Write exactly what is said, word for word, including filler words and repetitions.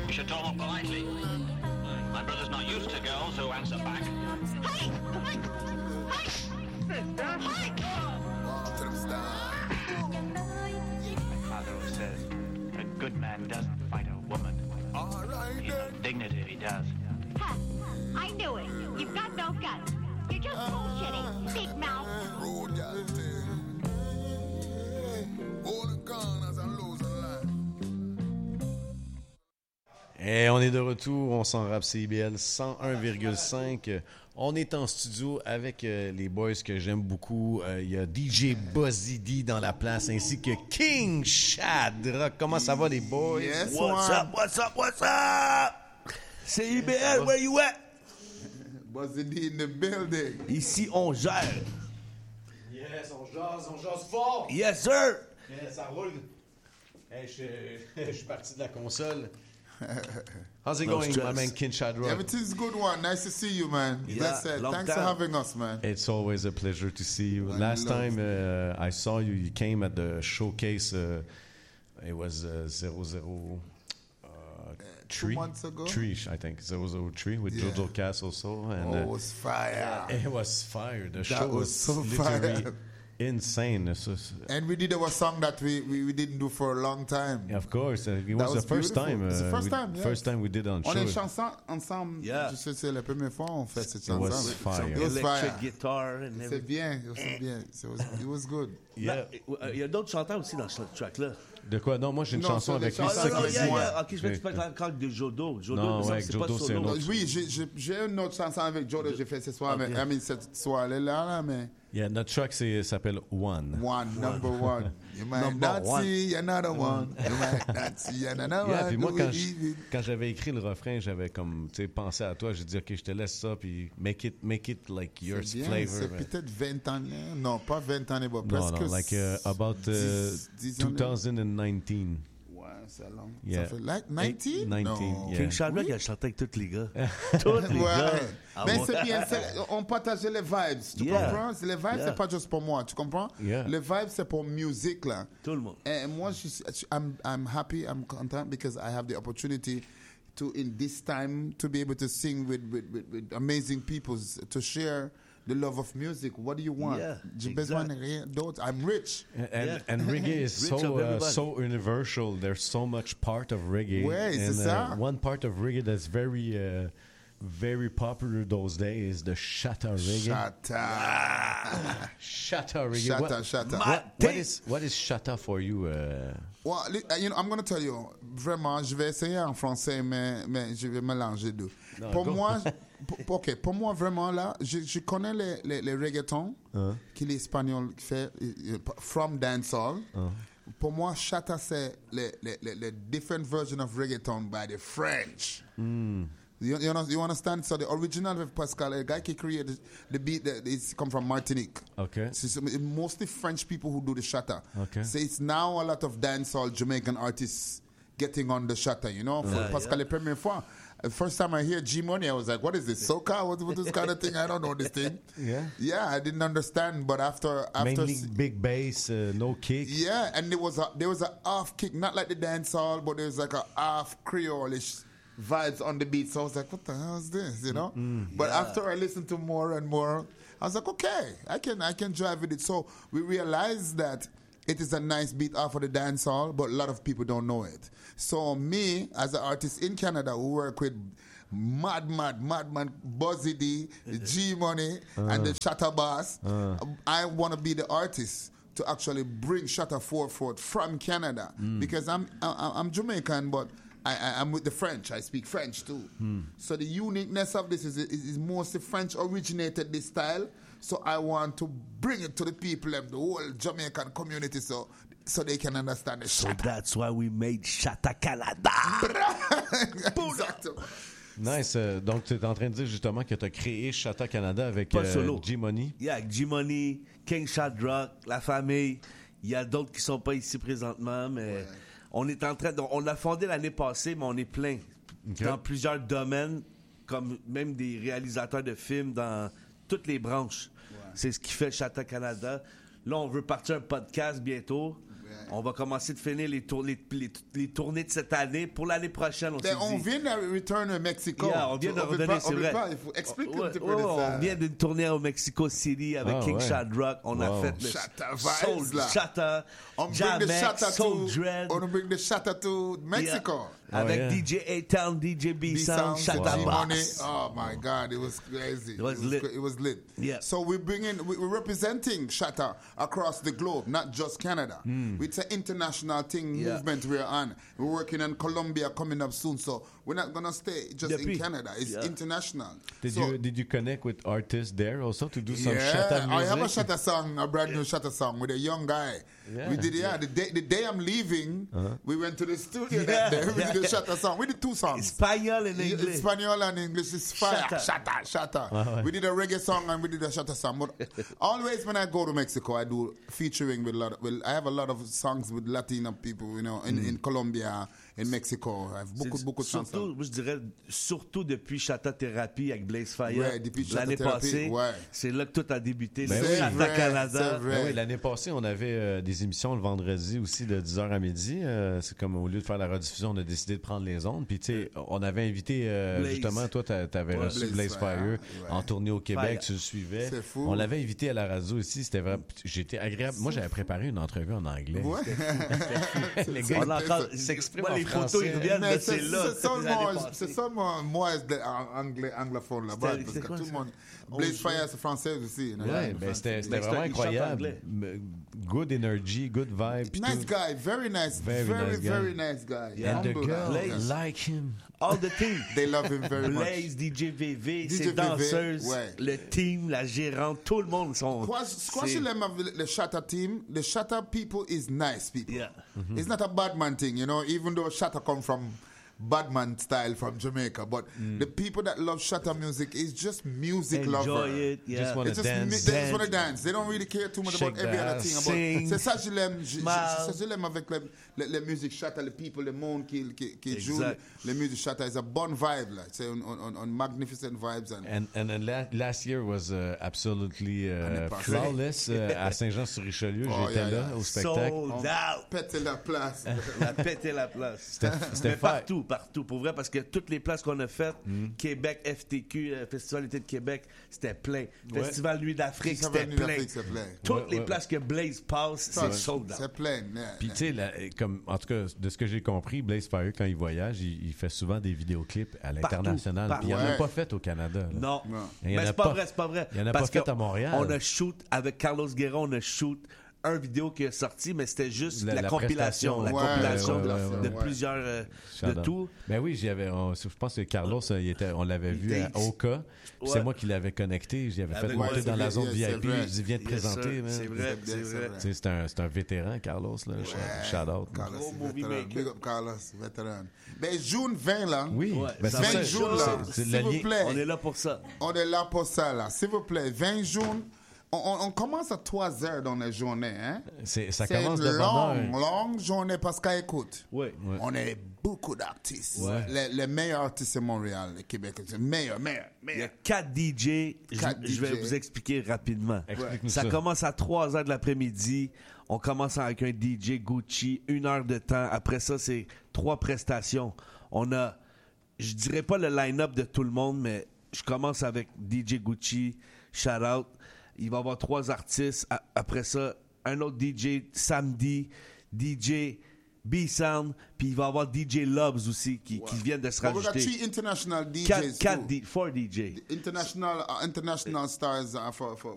You should talk politely. My brother's not used to girls who answer back. Hey! Hey! Hey! Hey! My father always says, a good man doesn't fight a woman. He's a dignitary, he does. Huh. I knew it. You've got no guts. You're just bullshitting, big mouth. Et on est de retour, on s'en rappe C I B L cent un virgule cinq. On est en studio avec euh, les boys que j'aime beaucoup. Il euh, y a D J Buzzy D dans la place ainsi que King Shadrock. Comment ça va les boys? Yes, What's one. up, what's up, what's up? C I B L, where you at? Buzzy D in the building. Ici, on gère. Yes, on jase, on jase fort. Yes, sir. Yes, ça roule. Hey, je, je suis parti de la console. How's it No going, stress. my man King Shadrock? Everything's good, one. Nice to see you, man. Yeah, Blessed. long Thanks for time. having us, man. It's always a pleasure to see you. I Last love time uh, I saw you, you came at the showcase. Uh, it was uh, zero zero uh, three months ago? Three, I think zero zero three with Yeah. Jojo Cass also, and Oh, it uh, was fire. it was fire. The show was was, so literally fire. insane. This was, And we did our song that we, we, we didn't do for a long time. yeah, of course, uh, it That was, was the first beautiful. time. It's the uh, first we- time, yes. First time we did on On a show. une chanson ensemble. Yeah. Je sais, c'est la première fois on fait cette It was chanson. fire. It was Electric fire. guitar and C'est everything. bien, c'est bien. It was, it was good. Yeah. Il y a d'autres chanteurs aussi dans ce track-là. De quoi? Non, moi j'ai une Non, chanson c'est avec des lui. Ah, c'est chansons ça non, qui non, est yeah, moi. yeah. Ok, je vais J'ai- te parler encore de Jodo. Jodo, Non, mais ça, ouais, c'est Jodo, pas c'est solo. un autre. Oui, j'ai, j'ai, j'ai une autre chanson avec Joe que j'ai fait ce soir, Ok. mais I mean, cette soirée-là, là, mais Yeah, notre track c'est- s'appelle One. one, number one. You might Number not one. see another one. You might not see another Yeah, one. puis moi, Do quand, we je- leave it? quand j'avais écrit le refrain, j'avais comme, tu sais, pensé à toi. J'ai dit, OK, je te laisse ça, puis make it, make it like your C'est bien, flavor. c'est man. peut-être vingt ans, hein? Non, pas vingt ans, mais Non, presque. non, like uh, about uh, dix- dix ans, twenty nineteen. Ouais, c'est long. Yeah. Ça fait like nineteen? nineteen, Non. yeah. King Shadrock, il a chanté avec tous les gars. tous les Ouais. gars. Ah, Mais bon. c'est bien, c'est- on partageait les vibes, tu Yeah. comprends? Les vibes, Yeah. c'est pas juste pour moi, tu comprends? Yeah. Les vibes, c'est pour musique, là. Tout le monde. Et moi, je suis, I'm, I'm happy, I'm content because I have the opportunity to, in this time, to be able to sing with, with, with, with amazing people, to share the love of music. What do you want? Yeah, J'ai besoin exact. de rien d'autre. I'm rich. And, Yeah. and reggae is Rich so of uh, everybody. so universal. There's so much part of reggae. Ouais, c'est and ça. uh, one part of reggae that's very uh, very popular those days is the Shatta reggae. Shatta. Shatta reggae. Shatta, What- shatta. What, what is what is Shatta for you? Uh, Well, li- uh, you know, I'm going to tell you, vraiment, je vais essayer en français, mais, mais je vais mélanger deux. Non, pour go. moi, pour- ok, pour moi, vraiment, là, je, je connais les, les, les reggaetons que les Espagnols fait, euh, from dancehall. Pour moi, Shatta, c'est les, les, les, les different version of reggaeton by the French. You, you, know, you understand? So the original with Pascal, the guy who created the beat, that is come from Martinique. Okay. So it's mostly French people who do the shatta. Okay. So it's now a lot of dancehall Jamaican artists getting on the shatta, you know? For Yeah, Pascal, yeah. the première fois, the first time I hear G Money, I was like, what is this? Soca? What, what this kind of thing? I don't know this thing. Yeah. Yeah, I didn't understand, but after... after mainly big bass, uh, no kick. yeah, and there was a there was a half kick, not like the dancehall, but there was like a half Creole-ish vibes on the beat. So I was like, what the hell is this? You know? But Yeah. after I listened to more and more, I was like, okay, I can I can drive with it. So we realized that it is a nice beat off of the dancehall, but a lot of people don't know it. So me, as an artist in Canada who work with Mad Mad Madman Buzzy D, G Money, and the Shatta Bass, I want to be the artist to actually bring Shatta forward from Canada because I'm I, I'm Jamaican, but I, I, I'm with the French. I speak French too. So the uniqueness of this is, is, is mostly French originated this style. So I want to bring it to the people and the whole Jamaican community so so they can understand the So Shatta. that's why we made Shatta Canada. Exactement. Nice. euh, donc, tu es en train de dire justement que tu as créé Shatta Canada avec Pas euh, solo. G-Money. Yeah, avec G-Money, King Shadrock, la famille. Il y a d'autres qui sont pas ici présentement, mais on est en train de, on l'a fondé l'année passée, mais on est plein Ok. dans plusieurs domaines, comme même des réalisateurs de films dans toutes les branches. C'est ce qui fait Shatta Canada. Là, on veut partir un podcast bientôt. On va commencer de finir les, tour- les, les, les tournées de cette année. Pour l'année prochaine, on Ben, s'est on dit... vient de return au Mexico. Yeah, on vient de veut revenir, pas- c'est on veut vrai. pas, il faut expliquer Ouais, un petit peu ouais, de ça. on vient d'une tournée au Mexico City avec Ah, King ouais. Shadrach. On a Wow. fait le Shatta Soul, vibes, là. Shatta, On bring the Jamex, shatter Soul to, Dread. on bring the shatter to Mexico. Yeah. Avec Oh, yeah. D J A-Town, D J B-Sound, B-Sound, Shatta G Box. Money. Oh my God, it was crazy. It was lit. It was lit. Yeah. So we're bringing, we- we're representing Shatta across the globe, not just Canada. It's an international thing, Yeah. movement we're on. We're working in Colombia coming up soon, so we're not gonna stay just Depuis. in Canada. It's Yeah. international. Did so, you did you connect with artists there also to do some yeah, Shatta I have a music? Shatta song, a brand new Shatta song with a young guy. Yeah. We did, yeah. The day, the day I'm leaving, we went to the studio that Yeah. day. We did a Shatta song. We did two songs. Espagnol and Yeah, English. Espanol and English is fire. Shatta. Shatta, shatta. We did a reggae song and we did a shatta song. But always when I go to Mexico, I do featuring with a lot. Of, well, I have a lot of songs with Latino people, you know, in, in Colombia, in Mexico. I have beaucoup, C'est- beaucoup de surtout, chansons. moi, je dirais, surtout depuis Shatta Therapy avec Blaze Fire, Ouais, depuis Shatta l'année Therapy, passée, ouais. c'est là que tout a débuté. Ben c'est oui. Shatta vrai, Canada. c'est vrai. Ben oui, l'année passée, on avait euh, des émissions le vendredi aussi de dix heures à midi. Euh, c'est comme au lieu de faire la rediffusion, on a décidé de prendre les ondes. Puis tu sais, on avait invité euh, Blaze. justement, toi, t'a- t'avais Ouais, reçu Blaze Blaze Fire, Fire ouais. en tournée au Québec, Fire. tu le suivais. C'est fou. On l'avait invité à la radio aussi. C'était vraiment, j'étais agréable. Moi, j'avais préparé une entrevue en anglais. Ouais. Les On gars, a encore, ils s'expriment moi, en les photos, français. ils reviennent, Mais mais c'est c'est là. c'est ça, l'année moi, passée. c'est ça, moi, moi, de- en- anglais, anglophone là-bas. C'était- Parce c'est que quoi, tout le ça? monde. Blaze Fire, c'est français aussi. you know, Ouais, yeah, ben c'était c'était Mais c'est vraiment un- il chante incroyable. anglais. M- Good energy, good vibe. puis Nice tout. guy, very nice, Very very, nice guy. very nice guy. And the Humble girls guy. Blaze. like him. All the team. They love him very much. Blaze, D J V V, D J ses V V, danseuses, ouais. le team, la gérante, tout le monde sont. Quoi, quoi c'est- je l'aime avec the Shatta team, the Shatta people is nice people. Yeah. It's not a bad man thing, you know, even though Shatta come from Badman style from Jamaica, but the people that love Shatta music is just music Enjoy lover. it, yeah. Just wanna It's just dance, mi- they just dance. want to dance. They don't really care too much Shake about every the other ass, thing. sing, About. C'est ça je l'aime. je- je- smile. C'est ça je l'aime avec le, le, le music Shatta, les people, le monde qui, qui, qui joue Exact. le music Shatta is a bon vibe, like, c'est on, on, on magnificent vibes. And, And and, and la- last year was uh, absolutely uh, Année passée. flawless uh, à Saint-Jean-sur-Richelieu. Oh, J'étais yeah, là yeah. au spectacle. Sold out. Péter la place. La pété la place. C'était c'était Mais fait. partout, partout. Pour vrai, parce que toutes les places qu'on a faites, Mm. Québec, F T Q, euh, Festival été de Québec, c'était plein. Ouais. Festival Nuit d'Afrique, Ça c'était va, Nuit plein. d'Afrique, c'est plein. Toutes Ouais, les ouais. places que Blaze passe, c'est sold out. C'est plein. yeah, Puis yeah. tu sais, la- comme en tout cas de ce que j'ai compris, Blaze Fire quand il voyage, il, il fait souvent des vidéoclips à l'international. Partout. Puis il en a Ouais. pas fait au Canada. là. Non. Non. Il y en Mais a c'est pas pas- vrai, c'est pas vrai. il y en a Parce pas fait que à Montréal. On a shoot, avec Carlos Guerra, on a shoot un vidéo qui est sorti, mais c'était juste La- la, la compilation. La prestation. Ouais, compilation ouais, de, ouais, ouais, de ouais. plusieurs. euh, Shout de out. tout. Ben oui, j'y avais, on- je pense que Carlos, euh, il était, on l'avait vu à était- Oka. Puis C'est Ouais. moi qui l'avais connecté. J'y avais fait Avec- monter ouais, dans c'est la vrai, zone yeah, V I c'est P. vrai. Je dis, viens te Yes, présenter. sir. man. C'est vrai, C'est c'est bien, c'est vrai. vrai. Tu sais, C'est un, c'est un vétéran, Carlos. Là. Shout- Shout out. Carlos, Gros c'est movie vétéran. maker. Big up Carlos, vétéran. Ben, June vingt, là. Oui, Ouais, ben, ça c'est vingt ça. jours, là. C'est- c'est S'il le vous lien- plaît. On est là pour ça. On est là pour ça, là. S'il vous plaît, vingt juin. On, on- on commence à trois heures dans la journée, hein? c'est- Ça C'est commence une de bonne longue, heure. longue journée parce qu'écoute, Oui. on est beaucoup d'artistes. Ouais. Les, les meilleurs artistes de Montréal, le Québec. C'est meilleur, meilleur, Il y a meilleur. quatre D J. Je, Quatre je vais D J. vous expliquer rapidement. Explique-nous Ça ça. commence à trois heures de l'après-midi. On commence avec un D J Gucci, une heure de temps. Après ça, c'est trois prestations. On a, je dirais pas le line-up de tout le monde, mais je commence avec D J Gucci, shout out. Il va y avoir trois artistes. A- Après ça, un autre D J samedi, D J B-Sound, puis il va y avoir D J Loves aussi qui, qui viennent de se But we got rajouter. three international D Js Quatre, quatre too. D, four D J. International, uh, international stars uh, for, for,